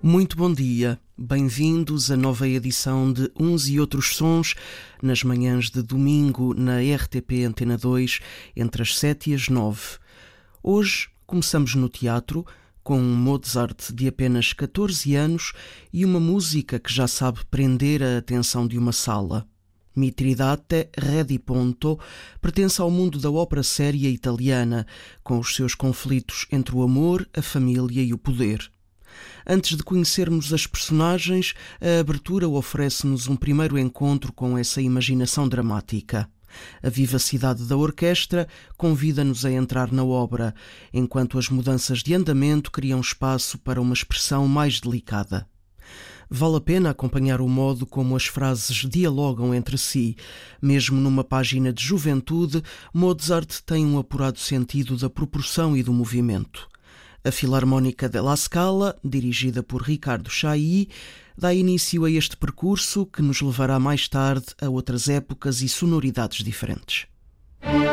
Muito bom dia, bem-vindos à nova edição de Uns e Outros Sons, nas manhãs de domingo na RTP Antena 2, entre as 7 e as 9. Hoje começamos no teatro, com um Mozart de apenas 14 anos e uma música que já sabe prender a atenção de uma sala. Mitridate Rediponto pertence ao mundo da ópera séria italiana, com os seus conflitos entre o amor, a família e o poder. Antes de conhecermos as personagens, a abertura oferece-nos um primeiro encontro com essa imaginação dramática. A vivacidade da orquestra convida-nos a entrar na obra, enquanto as mudanças de andamento criam espaço para uma expressão mais delicada. Vale a pena acompanhar o modo como as frases dialogam entre si. Mesmo numa página de juventude, Mozart tem um apurado sentido da proporção e do movimento. A Filarmónica della Scala, dirigida por Riccardo Chailly, dá início a este percurso que nos levará mais tarde a outras épocas e sonoridades diferentes.